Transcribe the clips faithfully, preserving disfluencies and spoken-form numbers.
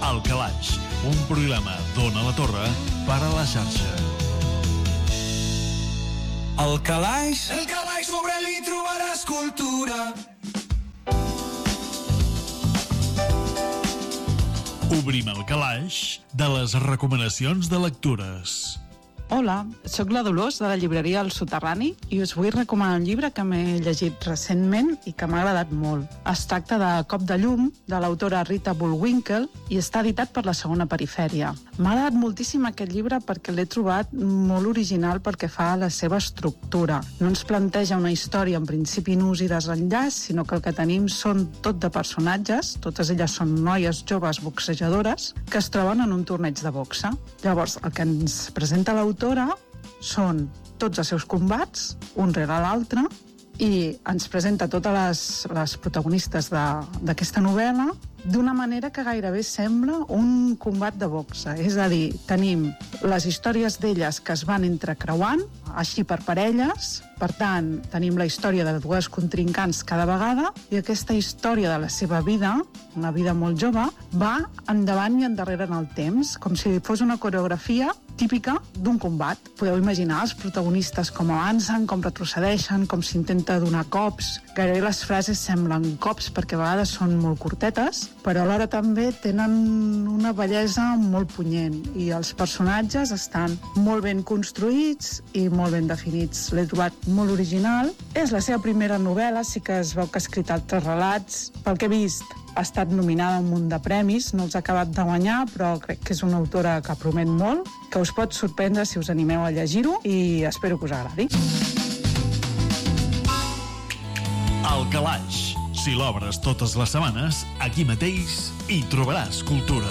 El Calaix, un programa d'Ona la Torre per a la xarxa. El Calaix, el Calaix sobre ell hi trobaràs cultura. Obrim el calaix de les recomanacions de lectures. Hola, sóc la Dolors de la llibreria El Soterrani i us vull recomanar un llibre que m'he llegit recentment i que m'ha agradat molt. Es tracta de Cop de llum, de l'autora Rita Bullwinkle, i està editat per la Segona Perifèria. M'ha agradat moltíssim aquest llibre perquè l'he trobat molt original perquè fa la seva estructura. No ens planteja una història en principi nus i desenllaç, sinó que el que tenim són tot de personatges, totes elles són noies joves boxejadores que es troben en un torneig de boxa. Llavors, el que ens presenta l'autor són tots els seus combats, un rere l'altre, i ens presenta totes les, les protagonistes d'aquesta novel·la d'una manera que gairebé sembla un combat de boxa. És a dir, tenim les històries d'elles que es van entrecreuant, així per parelles, per tant, tenim la història de dues contrincants cada vegada i aquesta història de la seva vida, una vida molt jove, va endavant i endarrere en el temps, com si fos una coreografia típica d'un combat. Podeu imaginar els protagonistes com avancen, com retrocedeixen, com s'intenta donar cops. Gairebé les frases semblen cops perquè a vegades són molt curtetes, però alhora també tenen una bellesa molt punyent i els personatges estan molt ben construïts i molt ben definits. L'he trobat molt original. És la seva primera novel·la, sí que es veu que ha escrit altres relats. Pel que he vist, ha estat nominada a un munt de premis, no els ha acabat de guanyar, però crec que és una autora que promet molt, que us pot sorprendre si us animeu a llegir-ho i espero que us agradi. El Calaix. Si l'obres totes les setmanes, aquí mateix hi trobaràs cultura.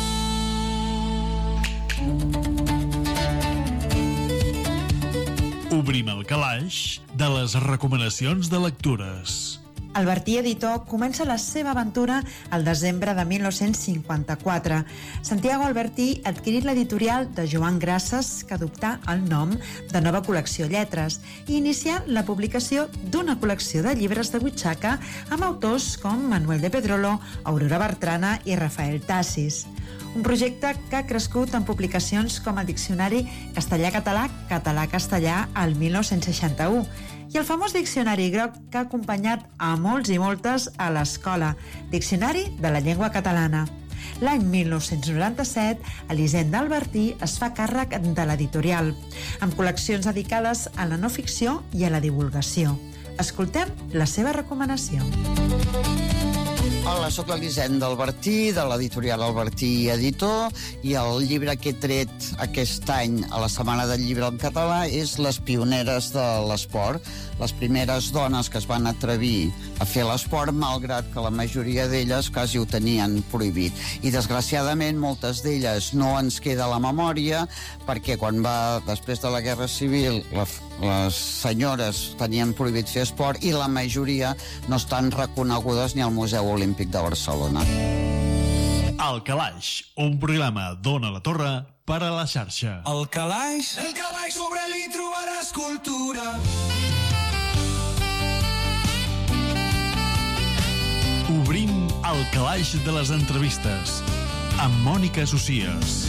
Obrim el calaix de les recomanacions de lectures. Albertí Editor comença la seva aventura al desembre de mil nou-cents cinquanta-quatre. Santiago Albertí ha adquirit l'editorial de Joan Grasses, que adoptà el nom de Nova Col·lecció Lletres, i inicià la publicació d'una col·lecció de llibres de butxaca amb autors com Manuel de Pedrolo, Aurora Bertrana i Rafael Tassis. Un projecte que ha crescut en publicacions com el Diccionari Castellà-Català, Català-Castellà al mil nou-cents seixanta-u, i el famós Diccionari Groc que ha acompanyat a molts i moltes a l'escola, Diccionari de la Llengua Catalana. L'any mil nou-cents noranta-set, Elisenda Albertí es fa càrrec de l'editorial, amb col·leccions dedicades a la no ficció i a la divulgació. Escoltem la seva recomanació. Hola, sóc l'Elisenda Albertí, de l'editorial Albertí Editor, i el llibre que he tret aquest any a la Setmana del Llibre en Català és Les pioneres de l'esport, les primeres dones que es van atrevir a fer l'esport, malgrat que la majoria d'elles quasi ho tenien prohibit. I desgraciadament moltes d'elles no ens queda a la memòria, perquè quan va, després de la Guerra Civil, la, les senyores tenien prohibit fer esport i la majoria no estan reconegudes ni al Museu Olímpic de Barcelona. El Calaix, un programa d'Ona la Torre per a la xarxa. El Calaix, el Calaix sobre ell hi trobaràs cultura. Obrim el calaix de les entrevistes amb Mònica Socias.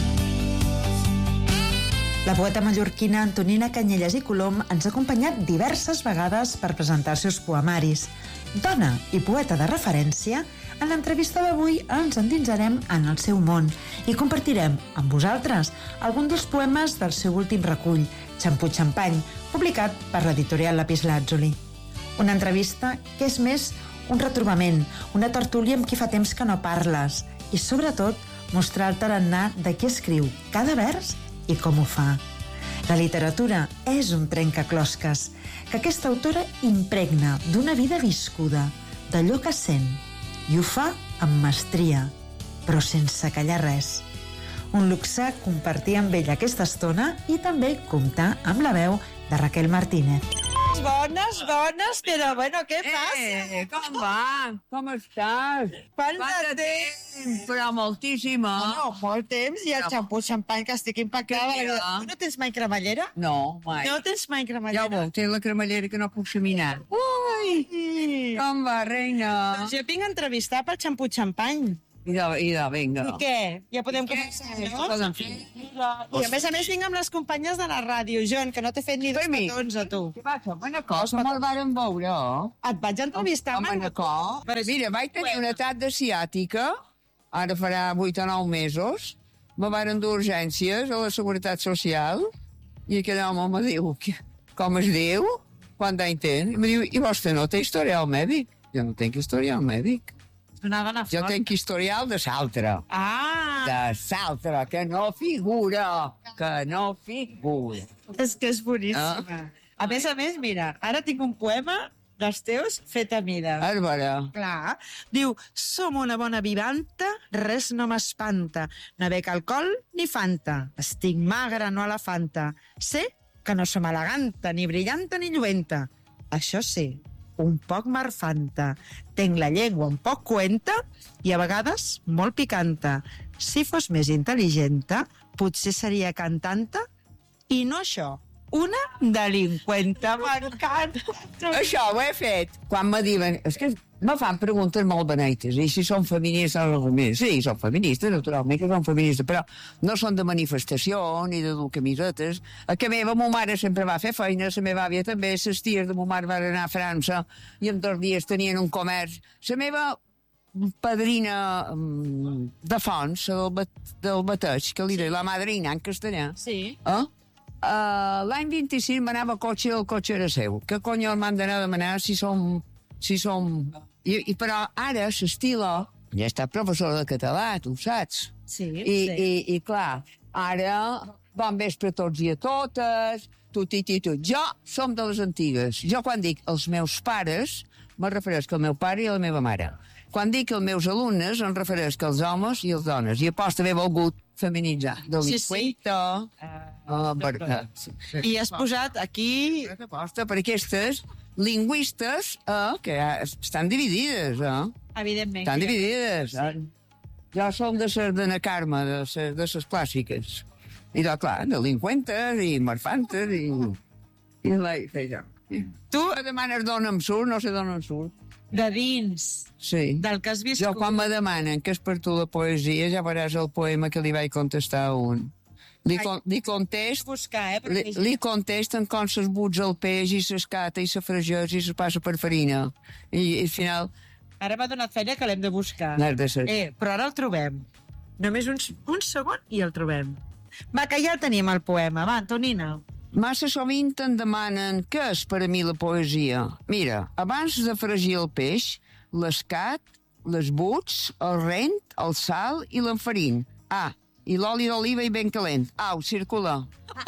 La poeta mallorquina Antonina Canyelles i Colom ens ha acompanyat diverses vegades per presentar els seus poemaris. Dona i poeta de referència, en l'entrevista d'avui ens endinsarem en el seu món i compartirem amb vosaltres algun dels poemes del seu últim recull, Xampú Xampany, publicat per l'editorial Lapislàtzuli. Una entrevista que és més un retrobament, una tertúlia amb qui fa temps que no parles i, sobretot, mostrar el tarannà de qui escriu cada vers i com ho fa. La literatura és un trencaclosques que aquesta autora impregna d'una vida viscuda, d'allò que sent, i ho fa amb mestria, però sense callar res. Un luxe compartir amb ella aquesta estona i també comptar amb la veu de Raquel Martínez. Bones, bones, però bueno, què passa? Eh, com va? Com estàs? Quant de de temps? Però moltíssima. No, molt temps, i el xampú xampany, que estic impecable. Que ja. Tu no tens mai cremallera? No, mai. No tens mai Ja cremallera? ho veus, té la cremallera que no puc caminar. Ui! Com va, reina? Doncs jo vinc a entrevistar pel xampú xampany. Idò, idò, vinga. I què? Ja podem començar, no? Podem fer. I a més a més vinc amb les companyes de la ràdio, Joan, que no t'he fet ni dos Femi. petons a tu. Què passa? Manacor, que me'l varen veure, oh? Et vaig entrevistar, A Manacor. Mira, vaig tenir un atac de ciàtica, ara farà vuit o nou mesos, me varen d'urgències a la Seguretat Social, i aquell home me diu, "Què- com es diu? Quant any ten? I me diu, i vostè no té historial mèdic? Jo no tinc historial mèdic. Una dona Jo forta. tinc historial de Saltra. Ah, De Saltra, que no figura, que no figura. és que és boníssima. A més a més, mira, ara tinc un poema dels teus fet a mida. Àrbara. Clar. Diu, som una bona vivanta, res no m'espanta. No bec alcohol ni fanta. Estic magra, no elefanta. Sé que no som eleganta, ni brillanta, ni lluenta. Això sí, un poc marfanta. Tenc la llengua un poc cuenta i a vegades molt picanta. Si fos més intel·ligenta, potser seria cantanta i no això, una delinqüenta. M'encanta. Això ho he fet. Quan me diuen... És que me fan preguntes molt beneites. I si són feministes o no? Sí, són feministes, naturalment que són feministes, però no són de manifestació ni de dur camisetes. A que meva, ma mare sempre va fer feina, la meva àvia també, les ties de ma mare van anar a França i en dos dies tenien un comerç. La meva padrina mm, de Fons, del, bat, del bateig, que li deia la madrina en castellà. Sí. Eh? Uh, L'any vint-i-cinc m'anava a cotxe i el cotxe era seu. Què cony m'han d'anar a demanar si som... Si som... I, i però ara l'estilo... Ja està professor de català, tu ho saps. Sí, I, sí. i, i clar, ara bon vespre a tots i a totes, tot i tot. Jo som de les antigues. Jo quan dic els meus pares, me refereix al meu pare i a la meva mare. Quan dic els meus alumnes, em refereix als homes i els dones. I aposta haver volgut feminitzar. Delinqüenta... Sí, sí. Uh, per, sí. I has posat aquí... Aposta per aquestes lingüistes eh, que estan dividides, eh? Evidentment. Estan dividides. Eh? Jo som de les de na Carme, de les de les clàssiques. I doncs, clar, delinqüentes i marfantes i... I la... I ja. Tu me demanes d'on em surt, no sé d'on em surt. De dins, Sí. del que has viscut. Jo quan me demanen que és per tu la poesia, ja veuràs el poema que li vaig contestar a un. Li, con, li contest... buscar, eh? Li, li contesten com s'esbutza el peix i s'escata i se fregeix i se passa per farina. I, i al final... Ara m'ha donat feina que l'hem de buscar. N'has de ser. Eh, però ara el trobem. Només un, un segon i el trobem. Va, que ja tenim el poema. Va, Antonina. Massa sovint em demanen què és per a mi la poesia. Mira, abans de fregir el peix, l'escat, les buts, el rent, el sal i l'enfarin. Ah, i l'oli d'oliva i ben calent. Au, circula.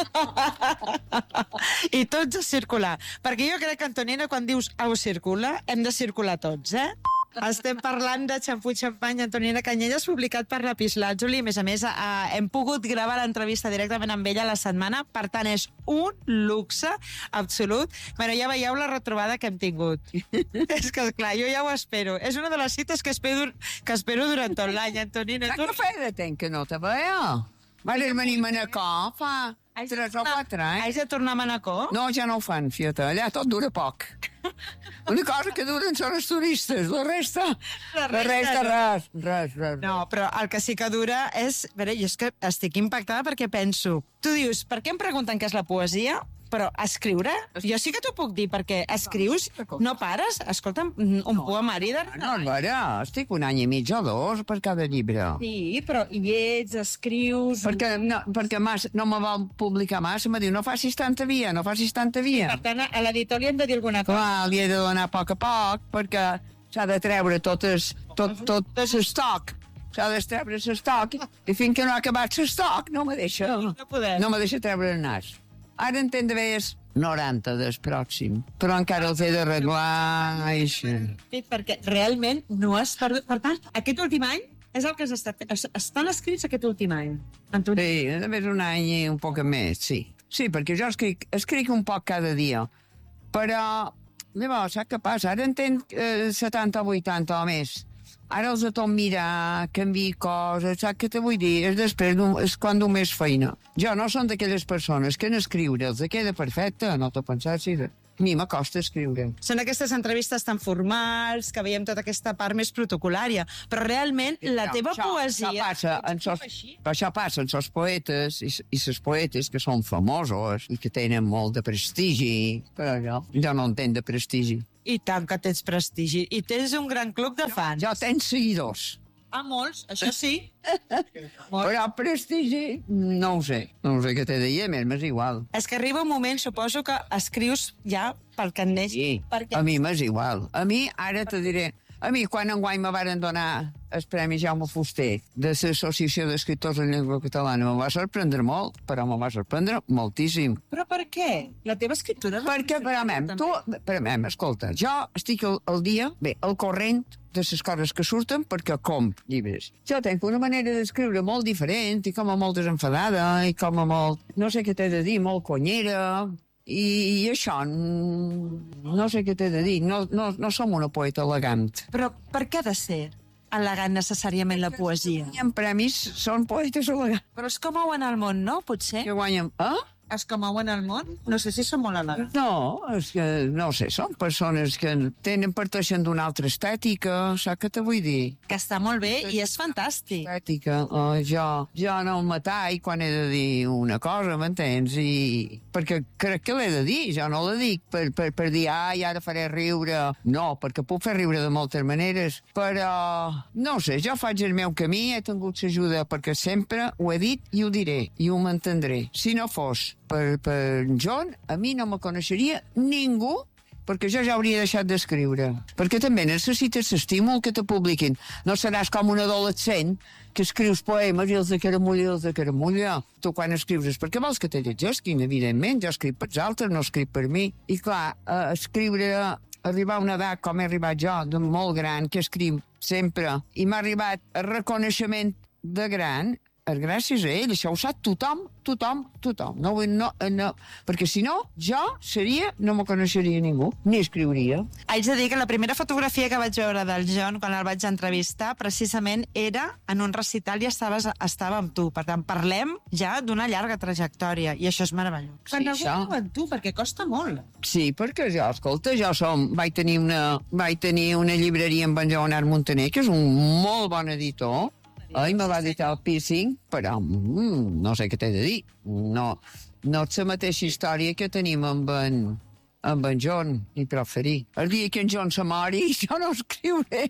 I tots a circular. Perquè jo crec que, Antonina, quan dius au, circula, hem de circular tots, eh? Estem parlant de Xampú i Xampany, Antonina Canyelles, publicat per Lapislàtzuli. A més a més, eh, hem pogut gravar l'entrevista directament amb ella la setmana, per tant, és un luxe absolut. Bueno, ja veieu la retrobada que hem tingut. És que, clar, jo ja ho espero. És una de les cites que espero, que espero durant tot l'any, Antonina. Saps que feia de temps que no te veia? Vas venir a Manacor fa tres o quatre anys. Haig de tornar a Manacor? No, ja no ho fan, fíjate. Allà tot dura poc. Una cosa que duren són els turistes, la resta... La La resta resta, no. res, res, res. No, però el que sí que dura és... A veure, jo és que estic impactada perquè penso... Tu dius, per què em pregunten què és la poesia? Però escriure? Jo sí que t'ho puc dir, perquè escrius, no pares. Escolta'm, un poemari de... No, a veure, estic un any i mig o dos per cada llibre. Sí, però hi ets, escrius... Perquè, no, perquè mas, no me vol publicar massa, me diu, no facis tanta via, no facis tanta via. Per tant, a l'editor li hem de dir alguna cosa. Clar, li he de donar a poc a poc, perquè s'ha de treure tot el, tot, tot l'estoc. S'ha de treure l'estoc, i fins que no ha acabat l'estoc, no me deixa. No podem. No me deixa treure el nas. Ara en tenen d'haver noranta del pròxim, però encara els he d'arreglar, així. Sí, perquè realment no has perdut... Per tant, aquest últim any és el que has estat fent. Es- Estan escrits aquest últim any, Antoni. Sí, ha d'haver un any i un poc més, sí. Sí, perquè jo escric, escric un poc cada dia, però llavors, saps què passa? Ara en tenen eh, setanta o vuitanta o més. Ara els de tot mirar, canviar coses, saps què te vull dir? És després, d'un- és quan du més feina. Jo no són d'aquelles persones que en escriure els queda perfecte, no t'ho pensassis. A mi m'acosta escriure. Són aquestes entrevistes tan formals, que veiem tota aquesta part més protocolària, però realment la No, teva això, poesia... Això passa, en sos, però això passa en els poetes i, i les poetes que són famosos i que tenen molt de prestigi, però jo, jo no en tenc de prestigi. I tant que tens prestigi. I tens un gran club de fans. Jo tenc seguidors. Ah, molts, això sí. Però prestigi, no ho sé. No ho sé què t'he de dir, a més, m'és igual. És que arriba un moment, suposo, que escrius ja pel que et neix. Sí, perquè... a mi m'és igual. A mi, ara te diré, a mi, quan enguany me varen donar el Premi Jaume Fuster de l'Associació d'Escriptors en Llengua Catalana, me va sorprendre molt, però me va sorprendre moltíssim. Però per què? La teva escriptura... Perquè, per a mi, tu, per a mi, escolta, jo estic al, al dia, bé, al corrent de les coses que surten perquè comp llibres. Jo tenc una manera d'escriure molt diferent i com a molt desenfadada i com a molt, no sé què t'he de dir, molt conyera, i, i això, no sé què t'he de dir, no, no, no som una poeta elegant. Però per què ha de ser elegant necessàriament la poesia? I en premis són poetes elegants. Però és com mouen al món, no? Potser? Que guanyen... Eh? És com mouen al món? No sé si són molt elegants. No, és que, no sé, són persones que tenen, parteixen d'una altra estètica, saps què te vull dir? Que està molt bé i és fantàstic. Estètica, oh, jo, jo no el matai quan he de dir una cosa, m'entens? I... Perquè crec que l'he de dir, jo no la dic per, per, per dir, ai, ara faré riure. No, perquè puc fer riure de moltes maneres, però, no sé, jo faig el meu camí, he tingut l'ajuda, perquè sempre ho he dit i ho diré, i ho mantindré. Si no fos per, per John, a mi no me coneixeria ningú, perquè jo ja hauria deixat d'escriure. Perquè també necessites l'estímul que te publiquin. No seràs com un adolescent que escrius poemes i els de caramulla i els de caramulla. Tu quan escrius perquè vols que te llegesquin, evidentment. Jo escric per altres, no escric per mi. I clar, eh, escriure, arribar a una edat com he arribat jo, de molt gran, que escriu sempre, i m'ha arribat el reconeixement de gran, és gràcies a ell, això ho sap tothom, tothom, tothom. No, no, no, perquè si no, jo seria, no me coneixeria ningú, ni escriuria. Haig de dir que la primera fotografia que vaig veure del John quan el vaig entrevistar precisament era en un recital i estaves, estava amb tu. Per tant, parlem ja d'una llarga trajectòria i això és meravellós. Sí, Quan això. algú amb tu, perquè costa molt. Sí, perquè jo, escolta, jo som, vaig tenir una, vaig tenir una llibreria amb en Leonard Montaner, que és un molt bon editor. Ell me va editar el Piercing, però mm, no sé què t'he de dir. No, no és la mateixa història que tenim amb en, amb en John, ni preferir. El dia que en John se mori, jo no escriuré.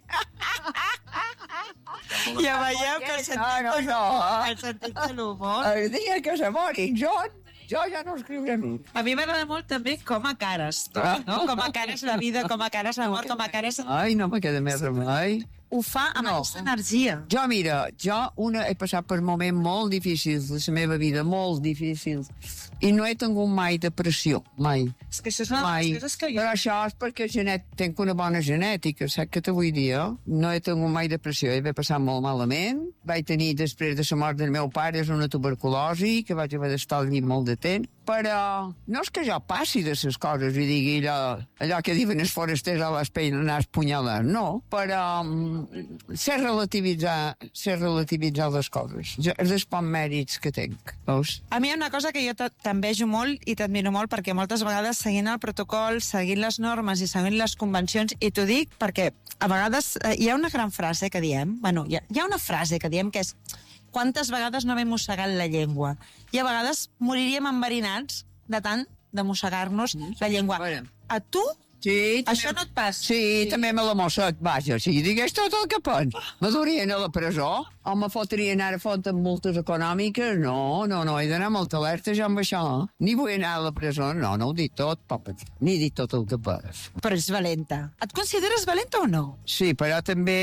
Ja veieu que el sentit, No, no, no. el sentit de l'humor... El dia que se mori en John, jo ja no escriuré més. A mi m'agrada molt també com a cares, no? Com a cares la vida, com a cares la mort, com a cares... Ai, no me queda més remei. Ho fa amb No. aquesta energia. Jo, mira, jo una, he passat per moments molt difícils de la meva vida, molt difícils, i no he tingut mai depressió, mai. És que això és una de Mai. les coses que jo... Però això és perquè genet... tenc una bona genètica, saps què te vull dir? Eh? No he tingut mai depressió, he passat molt malament. Vaig tenir, després de la mort del meu pare, és una tuberculosi, que vaig haver d'estar al llit molt de temps. Però no és que jo passi de les coses i digui allò, allò que diuen els forasters a l'espell anar espunyalant, no. Però um, sé relativitzar, sé relativitzar les coses. Jo, és dels pocs mèrits que tinc, veus? A mi hi ha una cosa que jo t'envejo molt i t'admiro molt perquè moltes vegades seguint el protocol, seguint les normes i seguint les convencions, i t'ho dic perquè a vegades eh, hi ha una gran frase que diem, bueno, hi ha, hi ha una frase que diem que és quantes vegades no hem mossegat la llengua? I a vegades moriríem enverinats de tant de mossegar-nos la llengua. Bueno. A tu Sí, això no et passa? Sí, sí, també me la mosset, vaja, si digués tot el que pot. Me durien a la presó, o me fotrien ara fot amb multes econòmiques, no, no, no, he d'anar molt alerta jo amb això. Ni vull anar a la presó, no, no ho dic tot, papa, ni dic tot el que pot. Però és valenta. Et consideres valenta o no? Sí, però també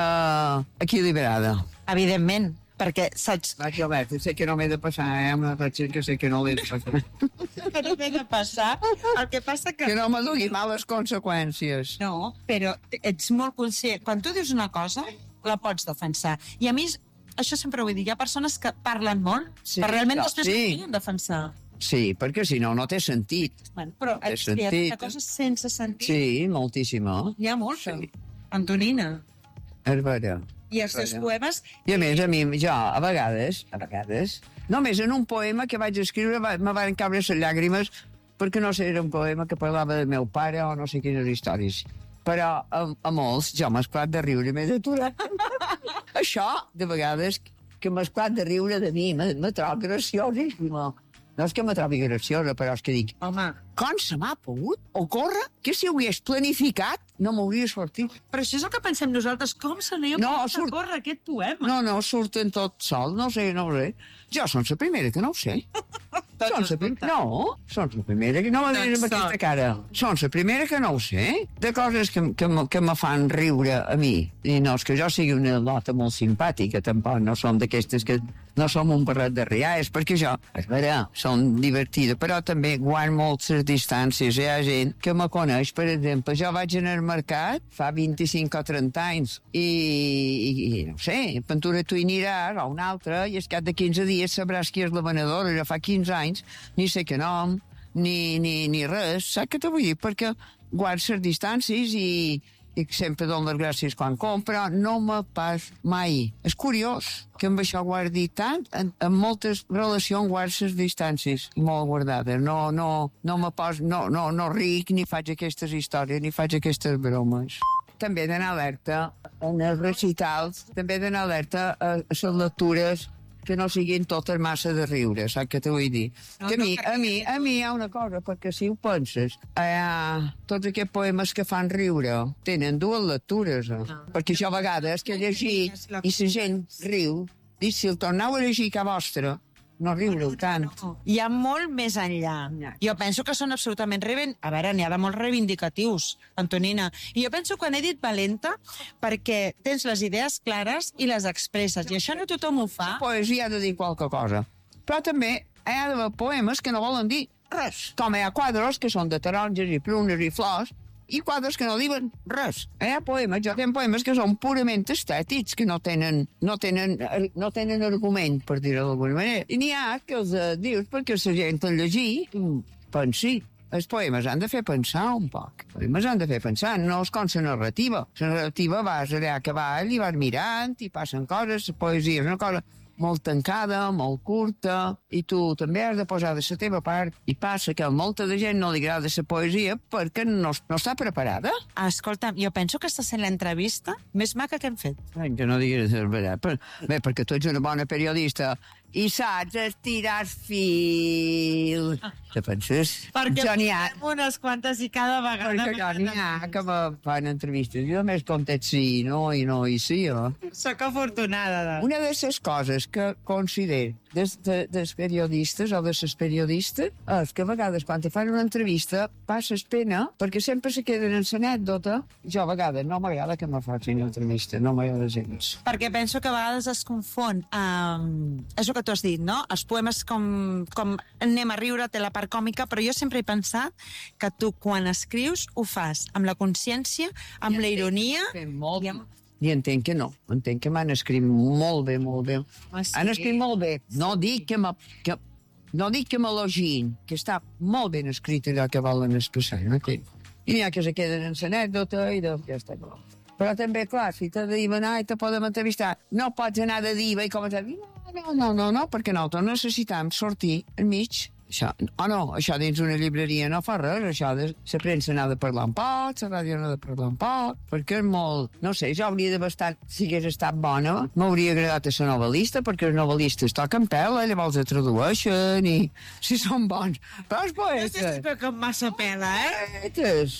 uh, equilibrada. Evidentment, perquè saps Vaja, Albert, sé que no m'he de passar, eh, amb una ratxa que sé que no l'he de passar. que no m'he de passar. El que passa que... Que no me dugui males conseqüències. No, però ets molt conscient. Quan tu dius una cosa, la pots defensar. I a mi, això sempre ho he dit, hi ha persones que parlen molt, Sí, però realment clar, després sí. no poden defensar. Sí, perquè si no, no té sentit. Bueno, però Té has triat sentit. una cosa sense sentit. Sí, moltíssima. Hi ha molta. Sí. Antonina. És vera. I els teus Vaja. poemes... I a més, a mi, jo, a vegades, a vegades, només en un poema que vaig escriure va- me van caure les llàgrimes perquè no sé, era un poema que parlava del meu pare o no sé quines històries. Però a, a molts jo m'he esclat de riure i m'he d'aturar. Això, de vegades, que m'he esclat de riure de mi, me, me trobo graciosíssima. No és que me trobi graciosa, però és que dic, home, com se m'ha pogut ocórrer que si ho hagués planificat no m'hauria sortit. Però això és el que pensem nosaltres, com se n'hi ha No, pogut surt- ocórrer aquest poema? No, no, surten tot sol, no sé, no ho sé. Jo som la primera que no ho sé. Som la prim... No, som la primera que no me mires amb Doncs aquesta sort. cara. Som la primera que no ho sé. De coses que, que, me- que me fan riure a mi. I no és que jo sigui una nota molt simpàtica, tampoc no som d'aquestes que no som un barret de rialles, perquè jo, és veritat, som divertida, però també guardo moltes distàncies. Hi ha gent que me coneix, per exemple, jo vaig anar al mercat fa vint-i-cinc o trenta anys i, i, i no sé, Ventura tu hi aniràs o un altre i al cap de quinze dies sabràs qui és la venedora. Jo fa quinze anys ni sé què nom, ni, ni, ni res, saps què te vull dir? Perquè guardo les distàncies i, i sempre dono les gràcies quan compro, no me pas mai. És curiós que amb això guardi tant, en, en moltes relacions guardo les distàncies molt guardades. No, no, no me pos, no, no, no ric, ni faig aquestes històries, ni faig aquestes bromes. També he d'anar alerta en els recitals, també he d'anar alerta a, a les lectures que no siguin totes massa de riure, saps què te vull dir? No, que a mi, no, a mi, a mi hi ha una cosa, perquè si ho penses, eh, tots aquests poemes que fan riure tenen dues lectures, eh? No. Perquè jo a vegades que llegir i la gent riu, i si el torneu a llegir que a vostre, no riureu tant. Hi ha molt més enllà. Jo penso que són absolutament... Reven... A veure, n'hi ha de molt reivindicatius, Antonina. I jo penso que n'he dit valenta perquè tens les idees clares i les expresses. I això no tothom ho fa. Poesia ha de dir qualque cosa. Però també hi ha d'haver poemes que no volen dir res. Com hi ha quadres que són de taronges i prunes i flors, i quadres que no diuen res. Hi ha poemes, jo tinc poemes que són purament estètics, que no tenen, no tenen, no tenen argument, per dir-ho d'alguna manera. I n'hi ha que els eh, dius perquè la gent en llegir mm, pensi. Els poemes han de fer pensar un poc. Els poemes han de fer pensar, no és com la narrativa. La narrativa vas allà a cavall i vas mirant i passen coses, la poesia és una cosa molt tancada, molt curta, i tu també has de posar de la teva part. I passa que a molta de gent no li agrada la poesia perquè no, no està preparada. Escolta, jo penso que està sent l'entrevista més maca que hem fet. Ai, que no diguis la veritat. Per, bé, perquè tu ets una bona periodista i saps estirar fil. Te penses? Perquè jo n'hi ha, fem unes quantes i cada vegada... perquè jo n'hi ha que me fan entrevistes. Jo només contesto sí, no, i no, i sí, oh. Soc afortunada. De... Una de les coses que considero des, de, dels periodistes o de les periodistes és que a vegades quan te fan una entrevista passes pena perquè sempre se queden en l'anècdota. Jo a vegades no m'agrada que me facin entrevista, no m'agrada gens. Perquè penso que a vegades es confon amb... És el que tu has dit, no? Els poemes com, com anem a riure, té la part còmica, però jo sempre he pensat que tu quan escrius ho fas amb la consciència, amb la ironia... Molt... I amb... I entenc que no, entenc que m'han escrit molt bé, molt bé. Ah, sí? Han escrit molt bé. No dic que me, que, no dic que m'elogin, que està molt ben escrit allò que volen expressar. No? I n'hi ha que se queden en l'anècdota i de... ja està. Però també, clar, si t'ha de dir anar i te podem entrevistar, no pots anar de diva i començar a dir no, no, no, no, no, perquè nosaltres necessitem sortir enmig. Això, o no, això dins una llibreria no fa res, això de la premsa n'ha de parlar un poc, la ràdio n'ha de parlar un poc, perquè és molt... No sé, jo hauria d'haver estat, si hagués estat bona, m'hauria agradat a ser novel·lista, perquè els novel·listes toquen pela, llavors es tradueixen i si són bons. Però els poetes... No com massa pela, eh? Poetes,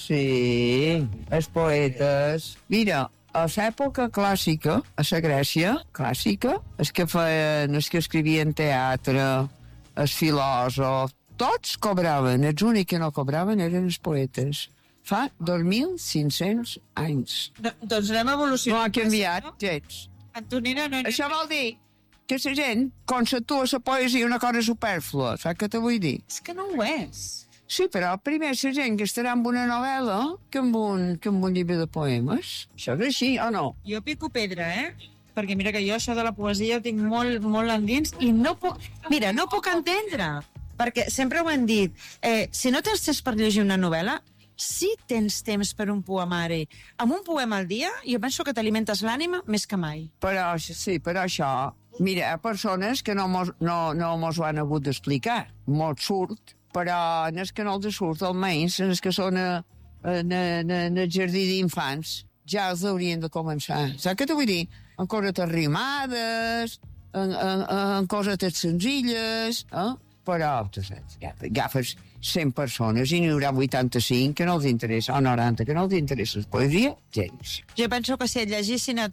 sí, els poetes... Mira, a l'època clàssica, a la Grècia clàssica, els que feien, els que escrivien teatre, els filòsofs, tots cobraven, els únics que no cobraven eren els poetes. Fa dos mil cinc-cents anys. No, doncs anem No evolucionant. ha canviat gens. Antonina, no... Això vol dir que la gent conceptua la poesia una cosa supèrflua, saps què te vull dir? És que no ho és. Sí, però primer la gent que estarà amb una novel·la que amb un, que amb un llibre de poemes. Això és així, o no? Jo pico pedra, eh? Perquè mira que jo això de la poesia ho tinc molt, molt endins i no puc... Mira, no puc entendre. Perquè sempre ho hem dit. Eh, si no tens temps per llegir una novel·la, sí tens temps per un poemari. Amb un poema al dia, jo penso que t'alimentes l'ànima més que mai. Però, sí, però això... Mira, hi ha persones que no mos, no, no mos ho han hagut d'explicar. Mos surt però en el que no els surt, almenys en els que són a, a, a, a, a el jardí d'infants, ja els haurien de començar. Saps què t'ho vull dir? En cosetes rimades, en, en, en cosetes senzilles, eh? Però, tu saps, agafes cent persones i n'hi haurà vuitanta-cinc que no els interessa, o noranta que no els interessa la poesia, gens. Jo penso que si et llegissin a